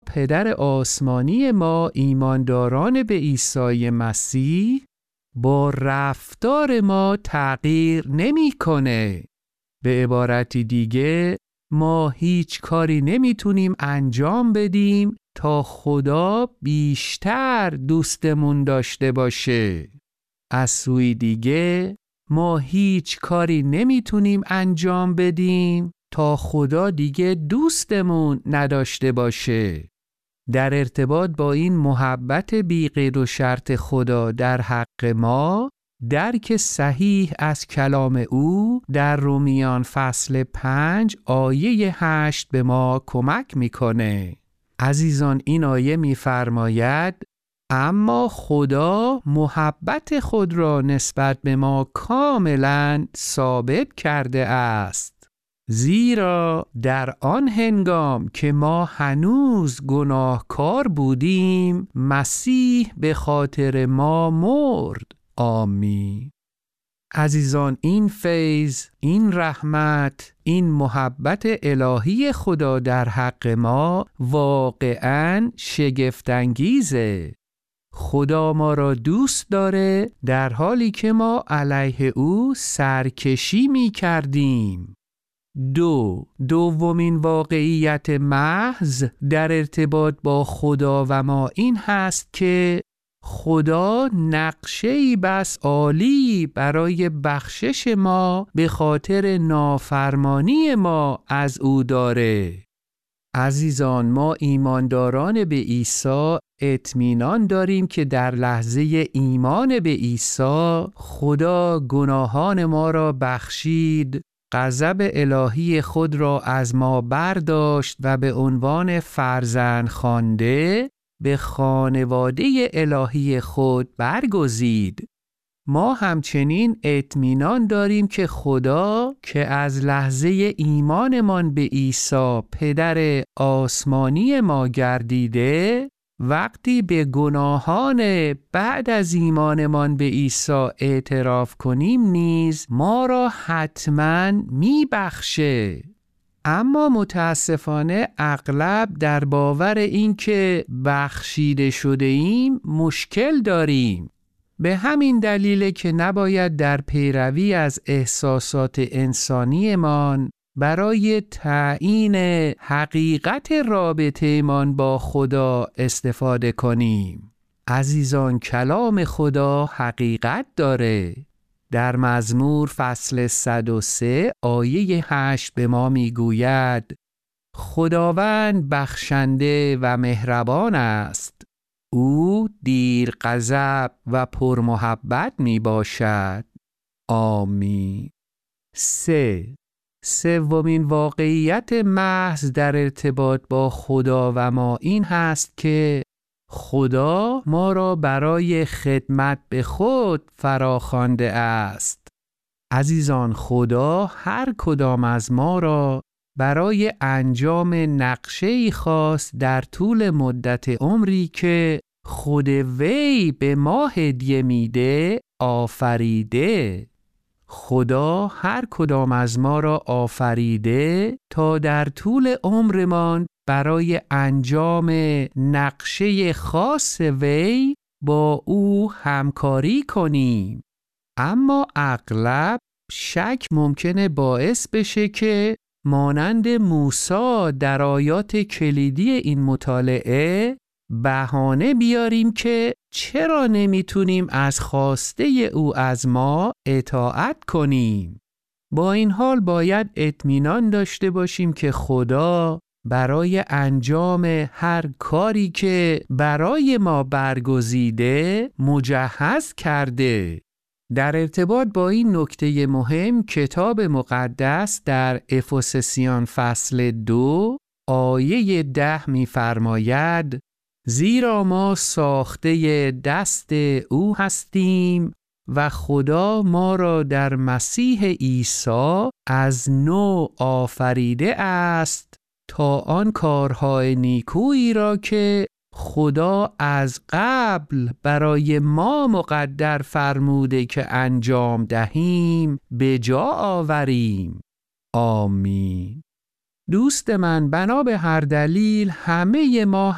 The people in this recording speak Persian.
پدر آسمانی ما ایمانداران به عیسی مسیح با رفتار ما تغییر نمی‌کنه. به عبارتی دیگه ما هیچ کاری نمیتونیم انجام بدیم تا خدا بیشتر دوستمون داشته باشه. از سوی دیگه ما هیچ کاری نمیتونیم انجام بدیم تا خدا دیگه دوستمون نداشته باشه. در ارتباط با این محبت بی قید و شرط خدا در حق ما، درک صحیح از کلام او در رومیان فصل 5 آیه 8 به ما کمک میکنه. عزیزان، این آیه میفرماید اما خدا محبت خود را نسبت به ما کاملا ثابت کرده است، زیرا در آن هنگام که ما هنوز گناهکار بودیم مسیح به خاطر ما مرد. آمین. عزیزان، این فیض، این رحمت، این محبت الهی خدا در حق ما واقعاً شگفت‌انگیزه. خدا ما را دوست داره در حالی که ما علیه او سرکشی می کردیم. دومین واقعیت محض در ارتباط با خدا و ما این هست که خدا نقشه‌ای بس عالی برای بخشش ما به خاطر نافرمانی ما از او داره. عزیزان، ما ایمانداران به عیسی اطمینان داریم که در لحظه ایمان به عیسی خدا گناهان ما را بخشید، غضب الهی خود را از ما برداشت و به عنوان فرزند خوانده به خانواده الهی خود برگزید. ما همچنین اطمینان داریم که خدا که از لحظه ایمانمان به عیسی پدر آسمانی ما گردیده، وقتی به گناهان بعد از ایمانمان به عیسی اعتراف کنیم نیز ما را حتماً میبخشه. اما متاسفانه اغلب در باور این که بخشیده شده ایم مشکل داریم. به همین دلیل که نباید در پیروی از احساسات انسانیمان برای تعیین حقیقت رابطه‌مان با خدا استفاده کنیم. عزیزان، کلام خدا حقیقت داره. در مزمور فصل 103 آیه 8 به ما میگوید خداوند بخشنده و مهربان است، او دیر غضب و پرمحبت می باشد. آمین. سومین واقعیت محض در ارتباط با خدا و ما این هست که خدا ما را برای خدمت به خود فراخوانده است. عزیزان، خدا هر کدام از ما را برای انجام نقشه‌ای خاص در طول مدت عمری که خود وی به ما هدیه میده آفریده. خدا هر کدام از ما را آفریده تا در طول عمرمان برای انجام نقشه خاص وی با او همکاری کنیم. اما اغلب شک ممکنه باعث بشه که مانند موسی در آیات کلیدی این مطالعه بهانه بیاریم که چرا نمیتونیم از خواسته او از ما اطاعت کنیم. با این حال باید اطمینان داشته باشیم که خدا برای انجام هر کاری که برای ما برگزیده مجهز کرده. در ارتباط با این نکته مهم کتاب مقدس در افسسیان فصل 2 آیه 10 می‌فرماید زیرا ما ساخته دست او هستیم و خدا ما را در مسیح عیسی از نو آفریده است تا آن کارهای نیکویی را که خدا از قبل برای ما مقدر فرموده که انجام دهیم به جا آوریم. آمین. دوست من، بنا به هر دلیل همه ما